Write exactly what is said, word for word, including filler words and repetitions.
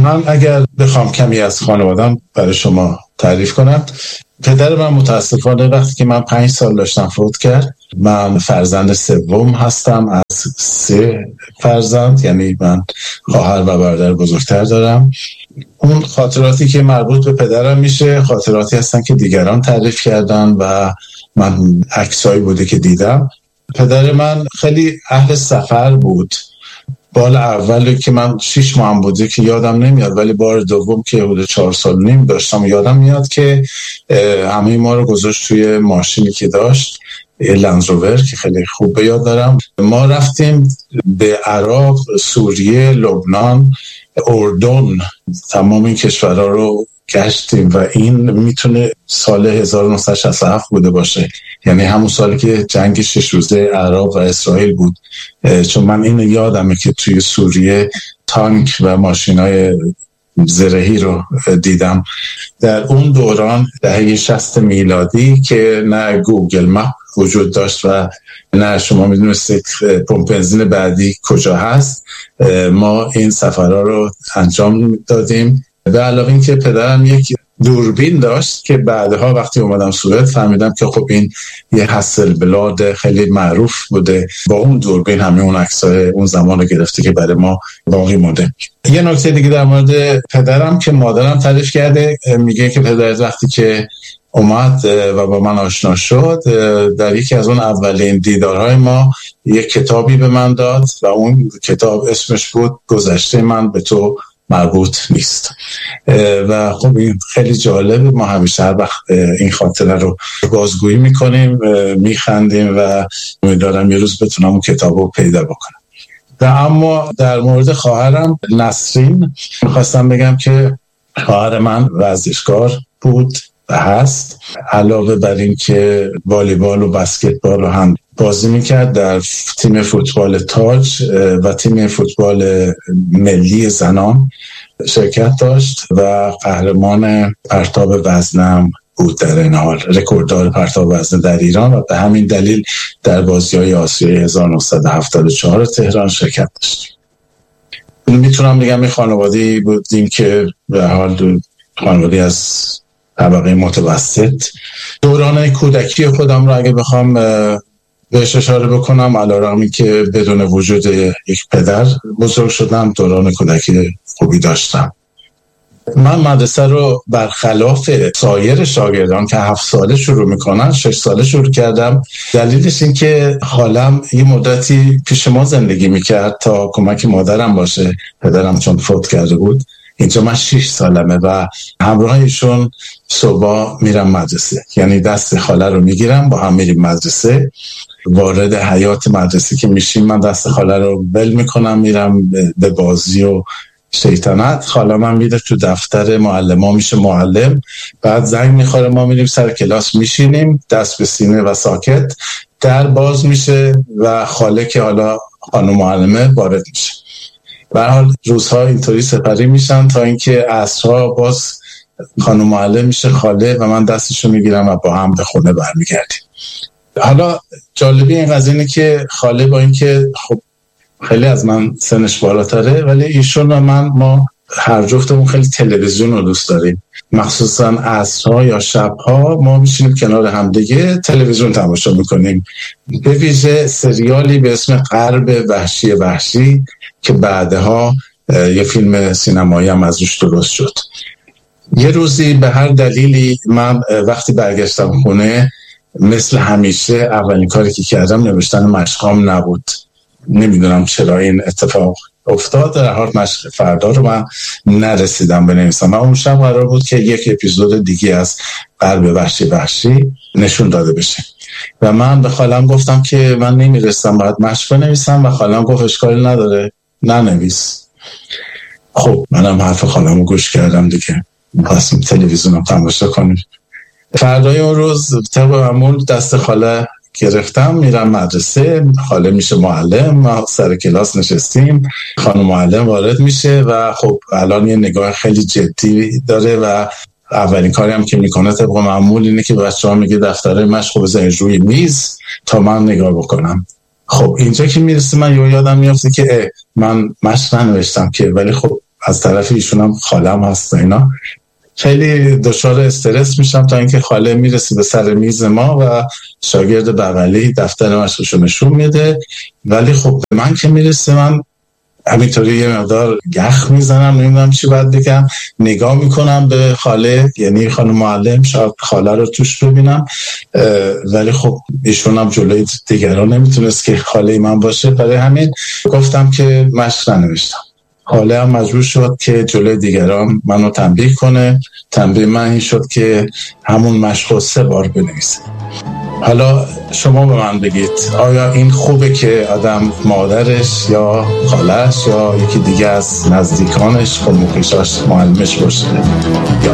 من اگر بخوام کمی از خانوادم برای شما تعریف کنم، پدر من متاسفانه وقتی که من پنج سال داشتم فوت کرد. من فرزند سوم هستم از سه فرزند، یعنی من خواهر و برادر بزرگتر دارم. اون خاطراتی که مربوط به پدرم میشه خاطراتی هستن که دیگران تعریف کردن و من عکسایی بوده که دیدم. پدر من خیلی اهل سفر بود. بار اولی که من شیش ماه هم بوده که یادم نمیاد، ولی بار دوم که بوده چهار سال نیم داشتم یادم میاد که همه ما رو گذاشت توی ماشینی که داشت، لند روور که خیلی خوب به یاد دارم. ما رفتیم به عراق، سوریه، لبنان، اردن، تمام این کشورها رو گشتیم و این میتونه سال هزار و نهصد و شصت و هفت بوده باشه، یعنی همون سالی که جنگ شش روزه عراق و اسرائیل بود. چون من این یادمه که توی سوریه تانک و ماشینای زرهی رو دیدم. در اون دوران دهه شصت میلادی که نه گوگل مپ وجود داشت و نه شما میدونستید پمپ بنزین بعدی کجا هست، ما این سفرها رو انجام دادیم. به علاوه این که پدرم یک دوربین داشت که بعدها وقتی اومدم سوئد فهمیدم که خب این یه هاسلبلاد خیلی معروف بوده، با اون دوربین همه اون عکسای اون زمان رو گرفته که برای ما باقی مونده. یه نکته دیگه در مورد پدرم که مادرم تعریف کرده، میگه که پدر وقتی که اومد و با من آشنا شد، در یکی از اون اولین دیدارهای ما یک کتابی به من داد و اون کتاب اسمش بود گذشته من به تو مربوط نیست. و خب این خیلی جالبه، ما همیشه هر وقت این خاطره رو بازگویی میکنیم، میخندیم و امیدوارم یه روز بتونم اون کتاب رو پیدا بکنم. و اما در مورد خواهرم نسرین میخواستم بگم که خواهر من ورزشکار بود و هست. علاوه بر این که والیبال و بسکتبال رو هم بازی میکرد، در تیم فوتبال تاج و تیم فوتبال ملی زنان شرکت داشت و قهرمان پرتاب وزنم بود در این حال، رکورددار پرتاب وزن در ایران و به همین دلیل در بازی‌های آسیایی هزار و نهصد و هفتاد و چهار تهران شرکت داشت. میتونم بگم این خانواده‌ای بودیم که به حال خانواده‌ای از طبقه متوسط. دوران کودکی خودم رو اگه بخوام بهش اشاره بکنم، علیرغم این که بدون وجود یک پدر بزرگ شدم، دوران کودکی خوبی داشتم. من مدرسه رو برخلاف سایر شاگردان که هفت ساله شروع میکنن شش ساله شروع کردم. دلیلش این که خالم یه مدتی پیش ما زندگی میکرد تا کمک مادرم باشه، پدرم چون فوت کرده بود. اینجا من شش سالمه و همراهشون صبح میرم مدرسه، یعنی دست خاله رو میگیرم با هم میریم مدرسه. وارد حیات مدرسه که میشیم من دست خاله رو بل میکنم، میرم به بازی و شیطنت. خاله من میره تو دفتر معلم ها میشه معلم، بعد زنگ میخوره، ما میریم سر کلاس میشینیم دست به سینه و ساکت، در باز میشه و خاله که حالا خانم معلمه وارد میشه. به هر حال روزها اینطوری سپری میشن تا اینکه عصرها باز خانم معلم میشه خاله و من دستشو میگیرم و با هم به خونه برمیگردیم. حالا جالبی این قضیه اینه که خاله با اینکه خب خیلی از من سنش بالاتره، ولی ایشون و من ما هر جفتمون خیلی تلویزیون رو دوست داریم. مخصوصا عصرها یا شبها ما میشینیم کنار همدیگه تلویزیون تماشا میکنیم، به ویژه سریالی به اسم غرب وحشی وحشی که بعدها یه فیلم سینمایی هم از روش درست شد. یه روزی به هر دلیلی من وقتی برگشتم خونه، مثل همیشه اولین کاری که کردم نوشتن مشقام نبود. نمیدونم چرا این اتفاق افتاد. در حال مشق فردا رو من نرسیدم بنویسم. من اون شب قرار بود که یک اپیزود دیگه از غرب وحشی وحشی نشون داده بشه و من به خالم گفتم که من نمیرسم، باید مشق بنویسم و خالم گفت اشکالی نداره ننویس. خب منم حرف خالم رو گوش کردم دیگه، می‌خواستیم تلویزیونم تماشا کنیم. فردای اون روز طبق معمول دست خاله گرفتم میرم مدرسه، خاله میشه معلم، ما سر کلاس نشستیم، خانم معلم وارد میشه و خب الان یه نگاه خیلی جدی داره و اولین کاری هم که میکنه طبق معمول اینه که بچه‌ها میگه دفتر مشق بزنید روی میز تا من نگاه بکنم. خب اینجا که میرسه من یادم میافته که من مشق ننوشتم که، ولی خب از طرف ایشون هم خالم هست اینا، خیلی دچار استرس میشم تا اینکه خاله میرسه به سر میز ما و شاگرد بغلی دفتر مشقشو نشون میده، ولی خب به من که میرسه من همینطوری یه مقدار گخ میزنم، نمیدونم چی باید بگم، نگاه میکنم به خاله، یعنی خانم معلم، شاید خاله رو توش ببینم، ولی خب ایشون هم جلوی دیگران نمیتونست که خاله من باشه، برای همین گفتم که مشق ننوشتم. خاله هم مجبور شد که جلوی دیگران منو تنبیه کنه. تنبیه من این شد که همون مشق سه بار بنویسه. حالا شما به من بگید آیا این خوبه که آدم مادرش یا خالش یا یکی دیگه از نزدیکانش خانموخیشاش معلمش باشه یا